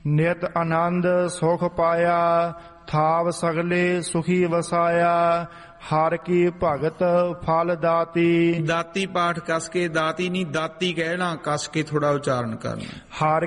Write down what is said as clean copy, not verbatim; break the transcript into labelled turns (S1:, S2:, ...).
S1: ਨਿਤ ਆਨੰਦ ਸੁਖ ਪਾਇਆ, ਥਾਵ ਸਗਲੇ ਸੁਖੀ ਵਸਾਇਆ। ਹਰ ਕੀ ਭਗਤ ਫਲ ਦਾਤੀ।
S2: ਦਾਤੀ ਪਾਠ ਕਸ ਕੇ, ਦਾਤੀ ਨਹੀਂ ਦਾਤੀ ਕਹਿਣਾ, ਕਸ ਕੇ ਥੋੜਾ ਉਚਾਰਨ ਕਰਨਾ।
S1: ਹਰ